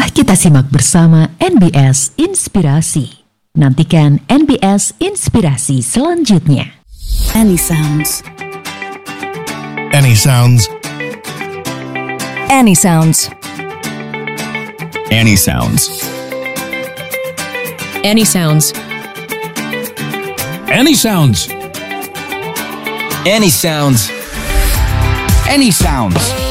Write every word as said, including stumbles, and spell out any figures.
kita simak bersama N B S Inspirasi. Nantikan N B S Inspirasi selanjutnya. Any sounds. Any sounds. Any sounds. Any sounds. Any sounds. Any sounds. Any sounds. Any sounds.